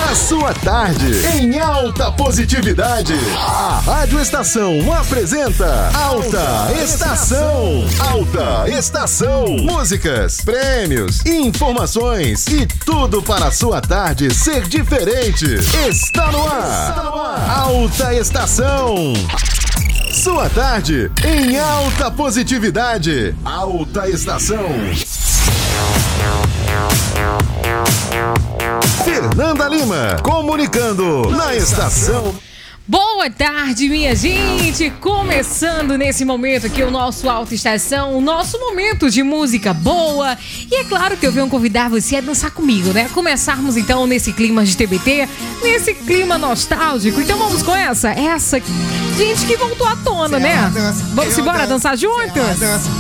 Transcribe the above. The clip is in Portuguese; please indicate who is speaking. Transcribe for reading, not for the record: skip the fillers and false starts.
Speaker 1: A sua tarde em alta positividade. A Rádio Estação apresenta Alta Estação. Alta Estação. Músicas, prêmios, informações e tudo para a sua tarde ser diferente. Está no ar. Alta Estação. Sua tarde em alta positividade. Alta Estação. Fernanda Lima, comunicando na estação.
Speaker 2: Boa tarde, minha gente! Começando nesse momento aqui o nosso Alta Estação, o nosso momento de música boa. E é claro que eu venho convidar você a dançar comigo, né? Começarmos então nesse clima de TBT, nesse clima nostálgico. Então vamos com essa, gente que voltou à tona, né? Vamos embora dançar juntos?